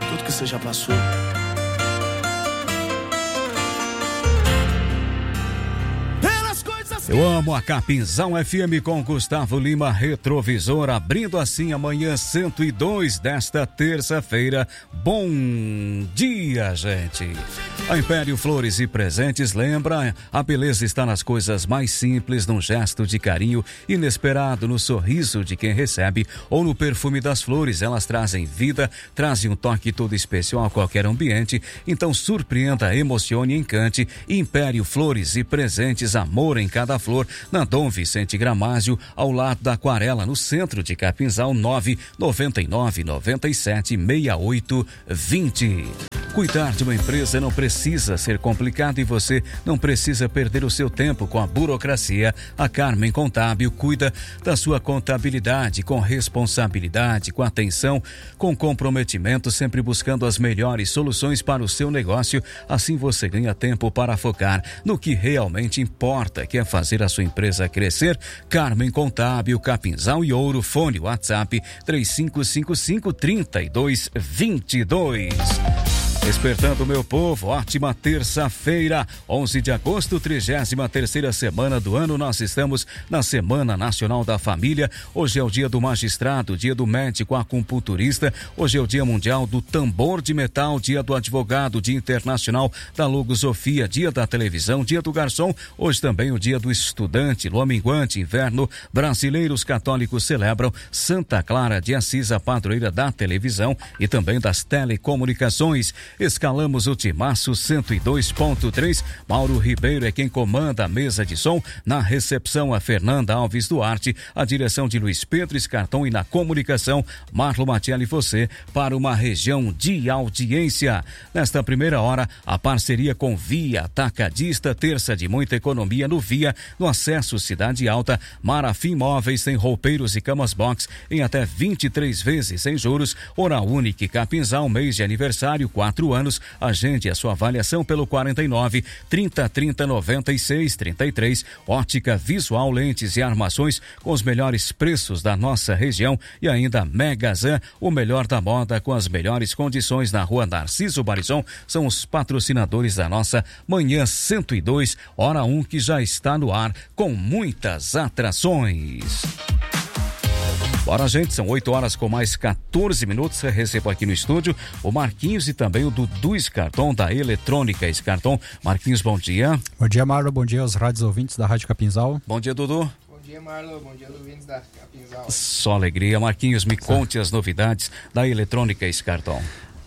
tudo que você já passou. Eu amo a Capinzal FM com Gustavo Lima, retrovisor, abrindo assim a manhã 102 desta terça-feira. Bom dia, gente! A Império Flores e Presentes lembra, a beleza está nas coisas mais simples, num gesto de carinho inesperado, no sorriso de quem recebe ou no perfume das flores. Elas trazem vida, trazem um toque todo especial a qualquer ambiente. Então surpreenda, emocione e encante. Império Flores e Presentes, amor em cada flor, na Dom Vicente Gramásio, ao lado da Aquarela, no centro de Capinzal. 999 97 68 20. Cuidar de uma empresa não precisa ser complicado e você não precisa perder o seu tempo com a burocracia. A Carmen Contábil cuida da sua contabilidade com responsabilidade, com atenção, com comprometimento, sempre buscando as melhores soluções para o seu negócio. Assim você ganha tempo para focar no que realmente importa, que é fazer a sua empresa crescer. Carmen Contábil, Capinzal e Ouro. Fone WhatsApp 3555-3222. Despertando meu povo, ótima terça-feira, 11 de agosto, 33ª semana do ano. Nós estamos na Semana Nacional da Família. Hoje é o dia do magistrado, dia do médico acupunturista. Hoje é o dia mundial do tambor de metal, dia do advogado, dia internacional da logosofia, dia da televisão, dia do garçom. Hoje também o dia do estudante, lua minguante, inverno. Brasileiros católicos celebram Santa Clara de Assis, a padroeira da televisão e também das telecomunicações. Escalamos o Timaço 102.3. Mauro Ribeiro é quem comanda a mesa de som. Na recepção, a Fernanda Alves Duarte. A direção de Luiz Pedro Escarton e na comunicação, Marlo Matielli, você para uma região de audiência. Nesta primeira hora, a parceria com Via Atacadista, terça de muita economia no Via, no acesso Cidade Alta. Marafim Móveis tem roupeiros e camas box em até 23 vezes sem juros. Oral Unique Capinzal, mês de aniversário, 4 anos. Agende a sua avaliação pelo 49 30 30 96 33. Ótica Visual, lentes e armações com os melhores preços da nossa região. E ainda Megazan, o melhor da moda com as melhores condições na Rua Narciso Barizon. São os patrocinadores da nossa Manhã 102, hora 1, que já está no ar com muitas atrações. Bora, gente, são 8 horas com mais 14 minutos. Eu recebo aqui no estúdio o Marquinhos e também o Dudu Escarton, da Eletrônica Escarton. Marquinhos, bom dia. Bom dia, Marlon. Bom dia aos rádios ouvintes da Rádio Capinzal. Bom dia, Dudu. Bom dia, Marlon. Bom dia, ouvintes da Capinzal. Só alegria. Marquinhos, me conte as novidades da Eletrônica Escarton.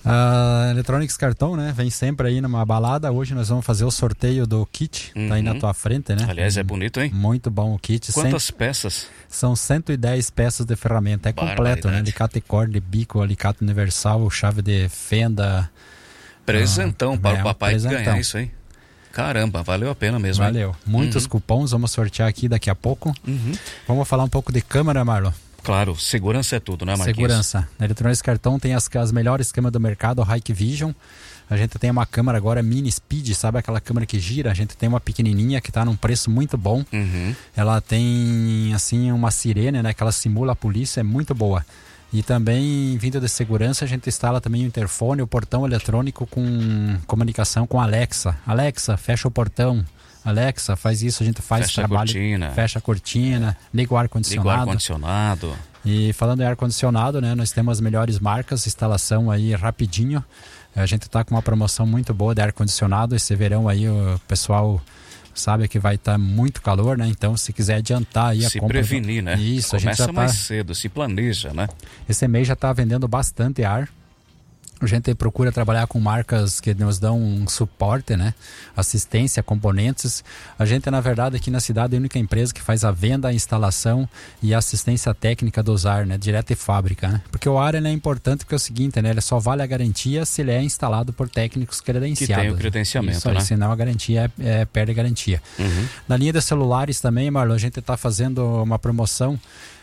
A Eletrônica Escarton, né, vem sempre aí numa balada. Hoje nós vamos fazer o sorteio do kit, tá aí na tua frente, né? Aliás, é bonito, hein? Muito bom o kit. Quantas peças? São 110 peças de ferramenta. É completo, né? Alicate corda, bico, alicate universal, chave de fenda. Presentão para o papai presentão. Ganhar isso aí. Caramba, valeu a pena mesmo. Valeu. Hein? Muitos cupons, vamos sortear aqui daqui a pouco. Vamos falar um pouco de câmera, Marlon. Claro, segurança é tudo, né, Marquinhos? Segurança. Na Eletrônica Escarton tem as melhores câmeras do mercado, a Hike Vision. A gente tem uma câmera agora Mini Speed, sabe aquela câmera que gira? A gente tem uma pequenininha que está num preço muito bom. Ela tem, assim, uma sirene, né, que ela simula a polícia, é muito boa. E também, vindo de segurança, a gente instala também o interfone, o portão eletrônico com comunicação com Alexa. Alexa, fecha o portão. Alexa, faz isso, a gente faz fecha trabalho. Fecha a cortina, liga o ar-condicionado. E falando em ar-condicionado, né, nós temos as melhores marcas, instalação aí rapidinho. A gente tá com uma promoção muito boa de ar-condicionado. Esse verão aí o pessoal sabe que vai estar muito calor, né? Então, se quiser adiantar aí a compra... Se prevenir, né? Isso, começa a gente já mais cedo, se planeja, né? Esse mês já tá vendendo bastante ar. A gente procura trabalhar com marcas que nos dão um suporte, né? Assistência, componentes. A gente, na verdade, aqui na cidade é a única empresa que faz a venda, a instalação e a assistência técnica do ar, né? Direto de fábrica, né? Porque o ar, ele é importante porque é o seguinte, né? Ele só vale a garantia se ele é instalado por técnicos credenciados. Que tem o credenciamento, isso aí, né? Senão a garantia perde a garantia. Na linha de celulares também, Marlon, a gente está fazendo uma promoção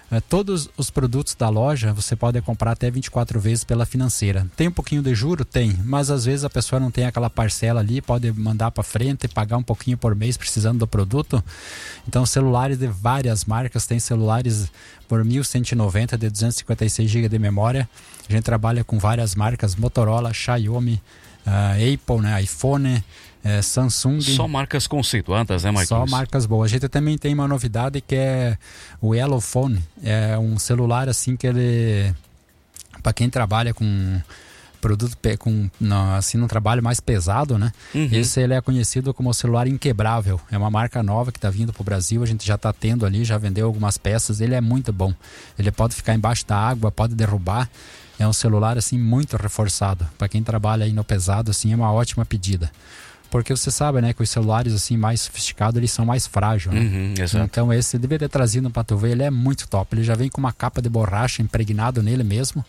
Todos os produtos da loja você pode comprar até 24 vezes pela financeira. Tem um pouquinho de juro? Tem, mas às vezes a pessoa não tem aquela parcela ali, pode mandar para frente e pagar um pouquinho por mês precisando do produto. Então celulares de várias marcas, tem celulares por 1.190 de 256 GB de memória. A gente trabalha com várias marcas, Motorola, Xiaomi, Apple, né, iPhone, Samsung. Só marcas conceituadas, né, Marquinhos? Só marcas boas. A gente também tem uma novidade que é o Yellow Phone. É um celular assim que ele, para quem trabalha com produto assim num trabalho mais pesado, né? Esse ele é conhecido como celular inquebrável. É uma marca nova que está vindo para o Brasil. A gente já está tendo ali, já vendeu algumas peças. Ele é muito bom. Ele pode ficar embaixo da água, pode derrubar. É um celular assim muito reforçado. Para quem trabalha aí no pesado, assim, é uma ótima pedida. Porque você sabe, né, que os celulares assim mais sofisticados, eles são mais frágeis, né? Exato. Então esse deveria ter trazido para tu ver, ele é muito top. Ele já vem com uma capa de borracha impregnado nele mesmo.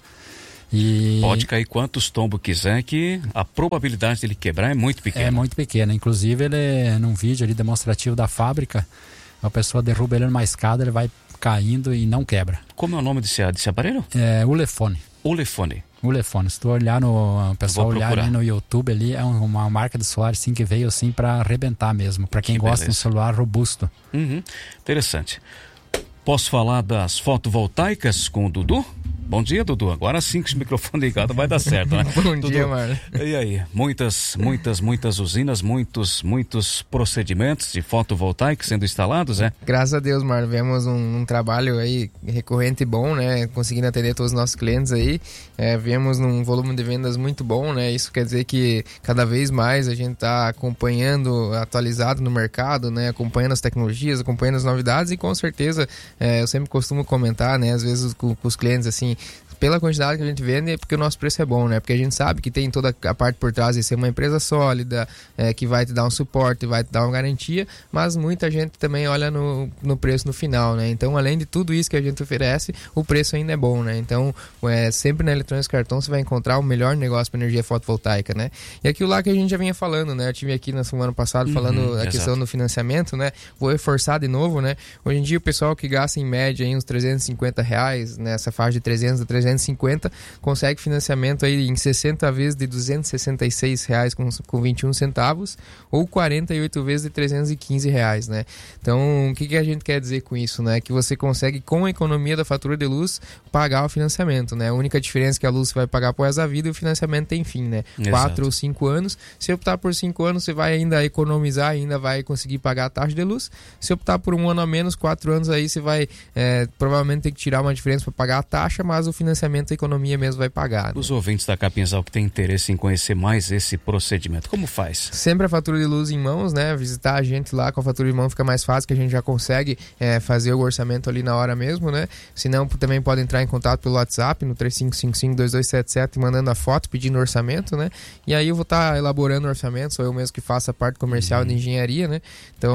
E pode cair quantos tombos quiser, que a probabilidade dele quebrar é muito pequena. É muito pequena. Inclusive, ele, num vídeo ali demonstrativo da fábrica, a pessoa derruba ele numa escada, ele vai caindo e não quebra. Como é o nome desse aparelho? É Ulefone. Ulefone. Se tu olhar o pessoal olhar ali no YouTube ali, é uma marca de celular assim que veio assim para arrebentar mesmo, para quem gosta de um celular robusto. Interessante. Posso falar das fotovoltaicas com o Dudu? Bom dia, Dudu. Agora sim que o microfone ligado vai dar certo, né? Bom Dudu, dia, Marlon. E aí? Muitas usinas, muitos procedimentos de fotovoltaica sendo instalados, né? Graças a Deus, Marlon. Vemos um trabalho aí recorrente e bom, né? Conseguindo atender todos os nossos clientes aí. Vemos num volume de vendas muito bom, né? Isso quer dizer que cada vez mais a gente está acompanhando, atualizado no mercado, né? Acompanhando as tecnologias, acompanhando as novidades e com certeza, eu sempre costumo comentar, né? Às vezes com os clientes, assim, pela quantidade que a gente vende, é porque o nosso preço é bom, né? Porque a gente sabe que tem toda a parte por trás de ser uma empresa sólida, que vai te dar um suporte, vai te dar uma garantia, mas muita gente também olha no preço no final, né? Então, além de tudo isso que a gente oferece, o preço ainda é bom, né? Então, sempre na Eletrônicos Cartão você vai encontrar o melhor negócio para energia fotovoltaica, né? E aquilo lá que a gente já vinha falando, né? Eu tive aqui na semana passada falando a questão do financiamento, né? Vou reforçar de novo, né? Hoje em dia o pessoal que gasta em média aí uns R$350, nessa faixa de 300 a 350, consegue financiamento aí em 60 vezes de R$266 com 21 centavos ou 48 vezes de R$315, né? Então, o que a gente quer dizer com isso, né? Que você consegue, com a economia da fatura de luz, pagar o financiamento, né? A única diferença é que a luz você vai pagar após a vida e o financiamento tem fim, né? 4 ou 5 anos. Se optar por 5 anos, você vai ainda economizar, ainda vai conseguir pagar a taxa de luz. Se optar por 1 ano a menos, 4 anos, aí você vai provavelmente ter que tirar uma diferença para pagar a taxa, mas o financiamento, a economia mesmo vai pagar, né? Os ouvintes da Capinzal que têm interesse em conhecer mais esse procedimento, como faz? Sempre a fatura de luz em mãos, né? Visitar a gente lá com a fatura de mão fica mais fácil, que a gente já consegue fazer o orçamento ali na hora mesmo, né? Se não, também pode entrar em contato pelo WhatsApp no 3555-2277 mandando a foto, pedindo orçamento, né? E aí eu vou estar elaborando o orçamento, sou eu mesmo que faço a parte comercial de engenharia, né? Então,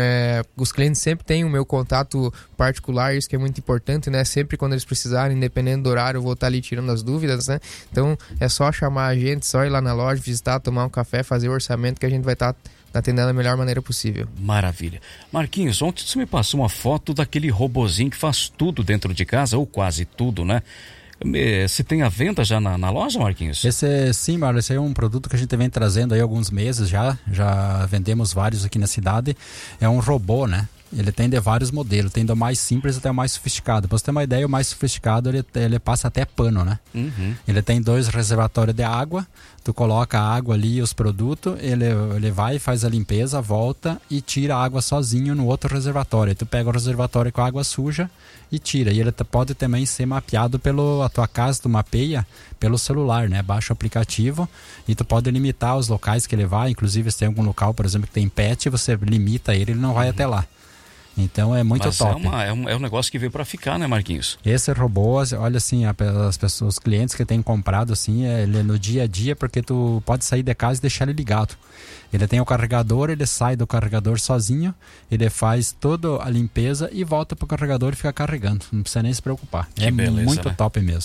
os clientes sempre têm o meu contato particular, isso que é muito importante, né? Sempre quando eles precisarem, independente do horário, eu vou estar ali tirando as dúvidas, né? Então, é só chamar a gente, só ir lá na loja, visitar, tomar um café, fazer o orçamento que a gente vai estar atendendo da melhor maneira possível. Maravilha. Marquinhos, ontem você me passou uma foto daquele robozinho que faz tudo dentro de casa, ou quase tudo, né? Se tem a venda já na loja, Marquinhos? Sim, Marlon, esse é um produto que a gente vem trazendo aí há alguns meses já vendemos vários aqui na cidade. É um robô, né? Ele tem de vários modelos, tem do mais simples até o mais sofisticado. Pra você ter uma ideia, o mais sofisticado ele passa até pano, né? Ele tem 2 reservatórios de água, tu coloca a água ali e os produtos, ele vai, faz a limpeza, volta e tira a água sozinho no outro reservatório. Aí tu pega o reservatório com a água suja e tira. E ele pode também ser mapeado a tua casa, tu mapeia pelo celular, né? Baixa o aplicativo e tu pode limitar os locais que ele vai. Inclusive, se tem algum local, por exemplo, que tem pet, você limita ele não vai até lá. Então é muito top. É um negócio que veio para ficar, né, Marquinhos? Esse robô, olha assim, as pessoas, os clientes que têm comprado assim, ele é no dia a dia, porque tu pode sair de casa e deixar ele ligado. Ele tem o carregador, ele sai do carregador sozinho, ele faz toda a limpeza e volta pro carregador e fica carregando. Não precisa nem se preocupar. Que beleza, muito né? top mesmo.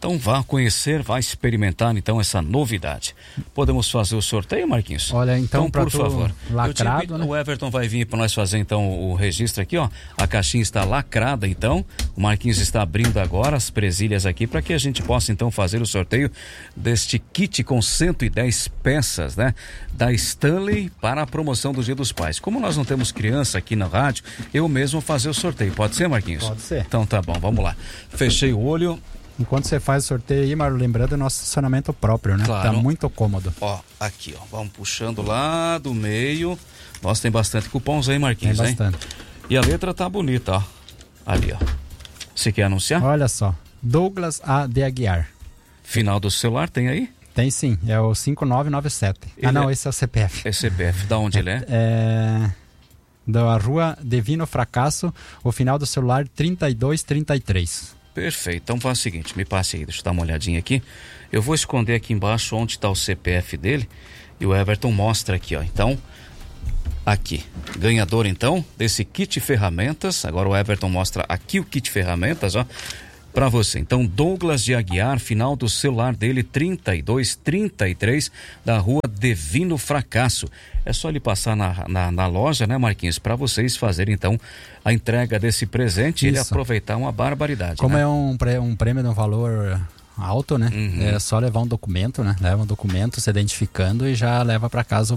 Então vá conhecer, vá experimentar então essa novidade. Podemos fazer o sorteio, Marquinhos? Olha, então por favor. Lacrado, né? O Everton vai vir para nós fazer então o registro aqui, ó. A caixinha está lacrada, então. O Marquinhos está abrindo agora as presilhas aqui para que a gente possa então fazer o sorteio deste kit com 110 peças, né? Da Stanley para a promoção do Dia dos Pais. Como nós não temos criança aqui na rádio, eu mesmo vou fazer o sorteio. Pode ser, Marquinhos? Pode ser. Então tá bom, vamos lá. Fechei o olho. Enquanto você faz o sorteio aí, Marlon, lembrando do nosso estacionamento próprio, né? Claro. Tá muito cômodo. Ó, aqui, ó. Vamos puxando lá do meio. Nossa, tem bastante cupons aí, Marquinhos, tem bastante. Hein? E a letra tá bonita, ó. Ali, ó. Você quer anunciar? Olha só. Douglas A. de Aguiar. Final do celular tem aí? Tem sim, é o 5997. Esse é o CPF. É CPF, da onde ele é? É da Rua Divino Fracasso, o final do celular 3233. Perfeito, então faz o seguinte, me passe aí, deixa eu dar uma olhadinha aqui. Eu vou esconder aqui embaixo onde está o CPF dele e o Everton mostra aqui, ó. Então, aqui, ganhador então desse kit ferramentas, agora o Everton mostra aqui o kit ferramentas, ó, para você. Então, Douglas de Aguiar, final do celular dele 3233, da Rua Divino Fracasso. É só ele passar na loja, né, Marquinhos, para vocês fazerem então a entrega desse presente e ele aproveitar uma barbaridade. Como né? é um prêmio de um valor alto, né? É só levar um documento, né? Leva um documento se identificando e já leva para casa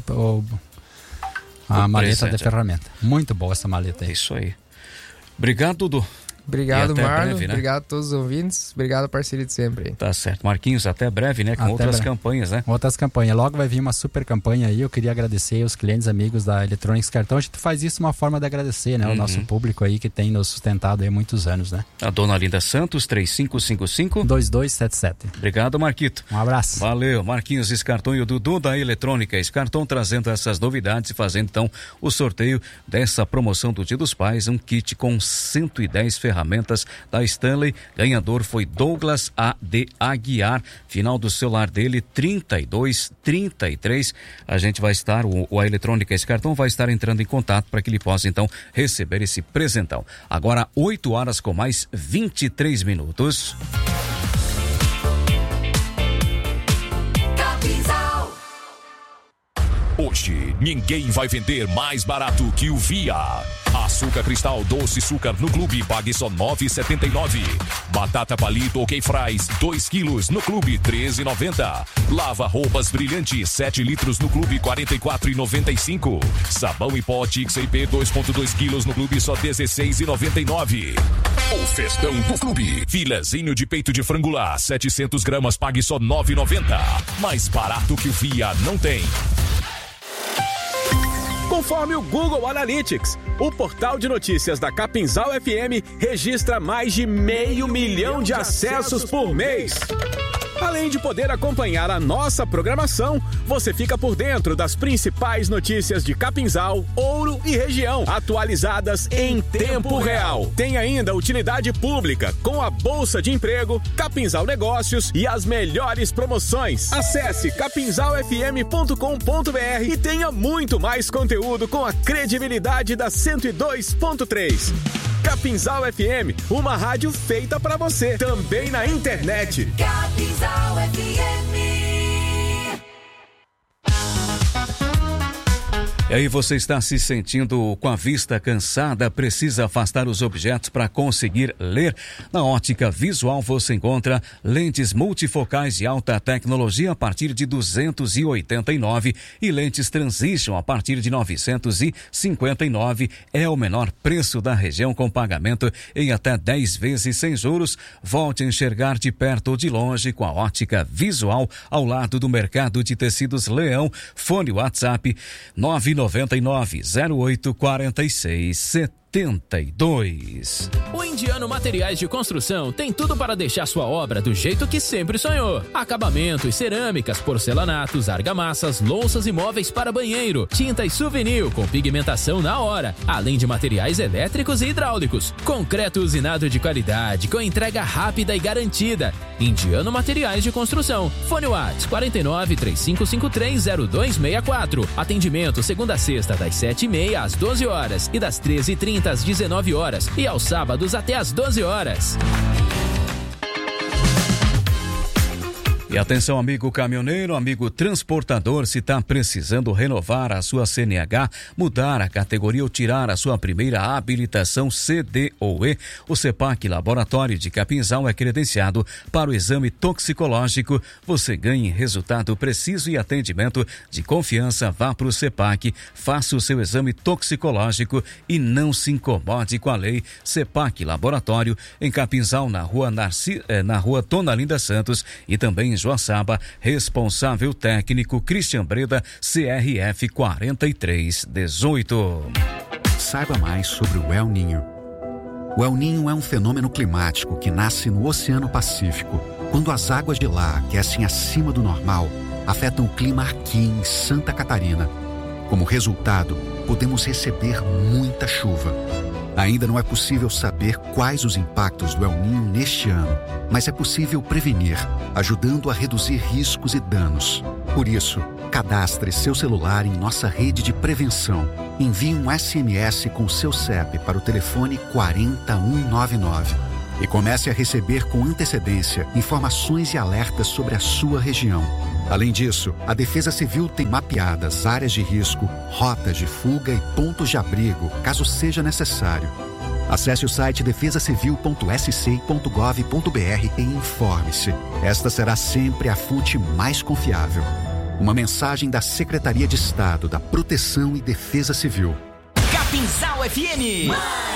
a maleta de ferramenta. Muito boa essa maleta aí. É isso aí. Obrigado, Dudu. Obrigado, Marlon. Breve, né? Obrigado a todos os ouvintes. Obrigado, parceria de sempre. Tá certo. Marquinhos, até breve, né? Com até outras breve. Campanhas, né? Outras campanhas. Logo vai vir uma super campanha aí. Eu queria agradecer os clientes amigos da Eletrônicos Cartão. A gente faz isso uma forma de agradecer, né? O nosso público aí que tem nos sustentado aí há muitos anos, né? A dona Linda Santos, 3555-2277. Obrigado, Marquito. Um abraço. Valeu. Marquinhos Escartão e o Dudu da Eletrônica Escartão trazendo essas novidades e fazendo então o sorteio dessa promoção do Dia dos Pais, um kit com 110 ferramentas da Stanley. Ganhador foi Douglas A. de Aguiar, final do celular dele 3233. A gente vai estar, a Eletrônica esse cartão vai estar entrando em contato para que ele possa então receber esse presentão. Agora 8 horas com mais 23 minutos. Hoje, ninguém vai vender mais barato que o Via. Açúcar cristal doce açúcar no clube, pague só R$ 9,79. Batata palito ok fries, 2 quilos no clube, R$ 13,90. Lava roupas brilhante, 7 litros no clube, R$ 44,95. Sabão em pó XAP, 2,2 quilos no clube, só R$ 16,99. O festão do clube. Filezinho de peito de frango lá, 700 gramas, pague só R$ 9,90. Mais barato que o Via não tem. Conforme o Google Analytics, o portal de notícias da Capinzal FM registra mais de 500 mil de acessos por mês. Além de poder acompanhar a nossa programação, você fica por dentro das principais notícias de Capinzal, Ouro e região, atualizadas em tempo real. Tem ainda utilidade pública, com a Bolsa de Emprego, Capinzal Negócios e as melhores promoções. Acesse capinzalfm.com.br e tenha muito mais conteúdo com a credibilidade da 102.3. Capinzal FM, uma rádio feita pra você, também na internet. Capinzal FM. E aí você está se sentindo com a vista cansada, precisa afastar os objetos para conseguir ler? Na Ótica Visual você encontra lentes multifocais de alta tecnologia a partir de R$ 289 e lentes Transition a partir de R$ 959. É o menor preço da região com pagamento em até 10 vezes sem juros. Volte a enxergar de perto ou de longe com a Ótica Visual ao lado do Mercado de Tecidos Leão. Fone WhatsApp 999-084672. O Indiano Materiais de Construção tem tudo para deixar sua obra do jeito que sempre sonhou. Acabamentos, cerâmicas, porcelanatos, argamassas, louças e móveis para banheiro, tintas souvenir com pigmentação na hora, além de materiais elétricos e hidráulicos. Concreto usinado de qualidade, com entrega rápida e garantida. Indiano Materiais de Construção. Fone WhatsApp 49-3553-0264. Atendimento segunda a sexta das 7h30 às 12 horas e das 13h30 às 19 horas e aos sábados até às 12 horas. E atenção, amigo caminhoneiro, amigo transportador, se está precisando renovar a sua CNH, mudar a categoria ou tirar a sua primeira habilitação CD ou E, o CEPAC Laboratório de Capinzal é credenciado para o exame toxicológico. Você ganha resultado preciso e atendimento de confiança. Vá para o CEPAC, faça o seu exame toxicológico e não se incomode com a lei. CEPAC Laboratório em Capinzal, na rua Dona Linda Santos, e também em Joaçaba. Responsável técnico Christian Breda, CRF 4318. Saiba mais sobre o El Niño. O El Niño é um fenômeno climático que nasce no Oceano Pacífico. Quando as águas de lá aquecem acima do normal, afetam o clima aqui em Santa Catarina. Como resultado, podemos receber muita chuva. Ainda não é possível saber quais os impactos do El Niño neste ano, mas é possível prevenir, ajudando a reduzir riscos e danos. Por isso, cadastre seu celular em nossa rede de prevenção. Envie um SMS com seu CEP para o telefone 40199 e comece a receber com antecedência informações e alertas sobre a sua região. Além disso, a Defesa Civil tem mapeadas áreas de risco, rotas de fuga e pontos de abrigo, caso seja necessário. Acesse o site defesacivil.sc.gov.br e informe-se. Esta será sempre a fonte mais confiável. Uma mensagem da Secretaria de Estado da Proteção e Defesa Civil. Capinzal FM.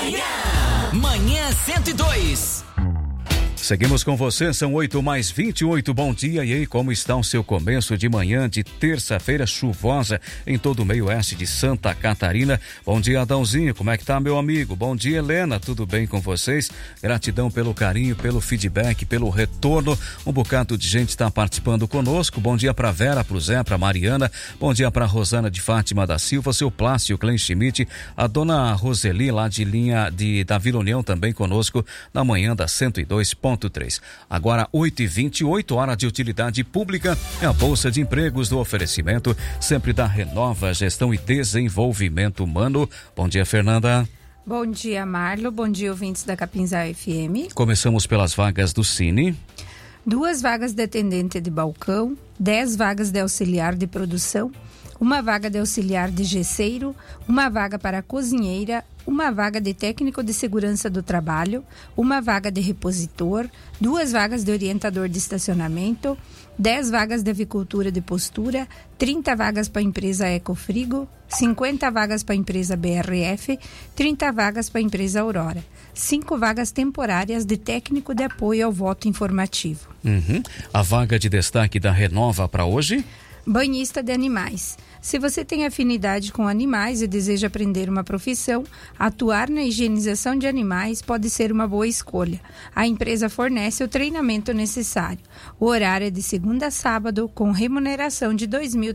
Manhã 102. Seguimos com você, são 8h28, bom dia. E aí, como está o seu começo de manhã de terça-feira chuvosa em todo o meio-oeste de Santa Catarina? Bom dia, Adãozinho, como é que tá, meu amigo? Bom dia, Helena, tudo bem com vocês? Gratidão pelo carinho, pelo feedback, pelo retorno. Um bocado de gente está participando conosco. Bom dia pra Vera, pro Zé, pra Mariana. Bom dia pra Rosana de Fátima da Silva, seu Plácio, Clen Schmidt, a dona Roseli lá da Vila União também conosco na manhã da 102.3. Agora 8h28, hora de utilidade pública, é a Bolsa de Empregos do oferecimento sempre da Renova Gestão e Desenvolvimento Humano. Bom dia, Fernanda. Bom dia, Marlo. Bom dia, ouvintes da Capinzal FM. Começamos pelas vagas do Cine. 2 vagas de atendente de balcão, 10 vagas de auxiliar de produção, 1 vaga de auxiliar de gesseiro, 1 vaga para cozinheira, 1 vaga de técnico de segurança do trabalho, 1 vaga de repositor, 2 vagas de orientador de estacionamento, 10 vagas de avicultura de postura, 30 vagas para a empresa Ecofrigo, 50 vagas para a empresa BRF, 30 vagas para a empresa Aurora, 5 vagas temporárias de técnico de apoio ao voto informativo. A vaga de destaque da Renova para hoje? Banhista de animais. Se você tem afinidade com animais e deseja aprender uma profissão, atuar na higienização de animais pode ser uma boa escolha. A empresa fornece o treinamento necessário. O horário é de segunda a sábado, com remuneração de R$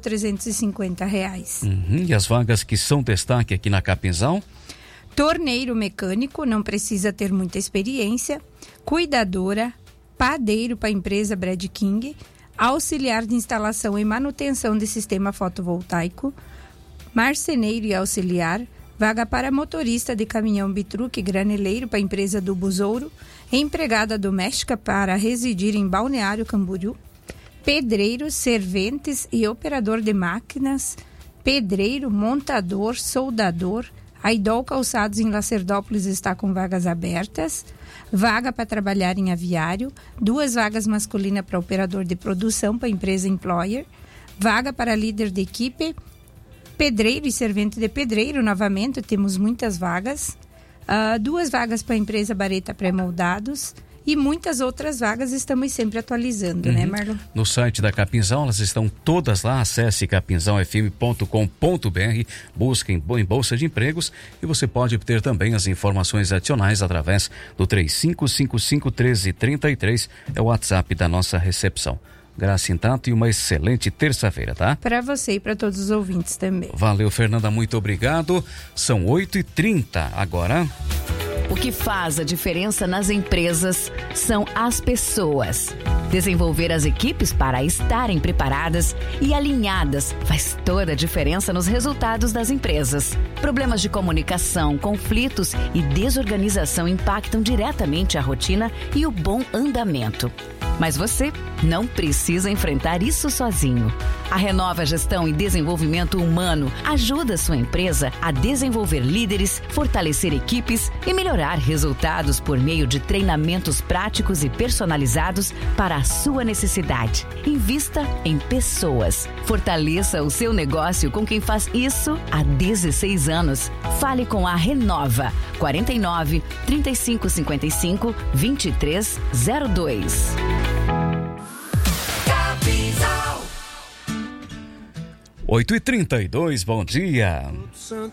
2.350. E as vagas que são destaque aqui na Capinzal? Torneiro mecânico, não precisa ter muita experiência. Cuidadora, padeiro para a empresa Brad King, auxiliar de instalação e manutenção de sistema fotovoltaico, marceneiro e auxiliar, vaga para motorista de caminhão bitruque graneleiro para a empresa do Buzouro, empregada doméstica para residir em Balneário Camboriú, pedreiro, serventes e operador de máquinas, pedreiro, montador, soldador. A Idol Calçados em Lacerdópolis está com vagas abertas. Vaga para trabalhar em aviário, 2 vagas masculina para operador de produção para a empresa Employer, vaga para líder de equipe, pedreiro e servente de pedreiro, novamente temos muitas vagas, 2 vagas para a empresa Bareta Pré-Moldados e muitas outras vagas estamos sempre atualizando, né, Marlon? No site da Capinzal, elas estão todas lá. Acesse capinzalfm.com.br, busque em Bolsa de Empregos e você pode obter também as informações adicionais através do 35551333, é o WhatsApp da nossa recepção. Graça em tanto e uma excelente terça-feira, tá? Para você e para todos os ouvintes também. Valeu, Fernanda, muito obrigado. São 8h30 agora. O que faz a diferença nas empresas são as pessoas. Desenvolver as equipes para estarem preparadas e alinhadas faz toda a diferença nos resultados das empresas. Problemas de comunicação, conflitos e desorganização impactam diretamente a rotina e o bom andamento. Mas você não precisa enfrentar isso sozinho. A Renova Gestão e Desenvolvimento Humano ajuda sua empresa a desenvolver líderes, fortalecer equipes e melhorar resultados por meio de treinamentos práticos e personalizados para a sua necessidade. Invista em pessoas. Fortaleça o seu negócio com quem faz isso há 16 anos. Fale com a Renova. 49 3555 2302. 8h32, bom dia.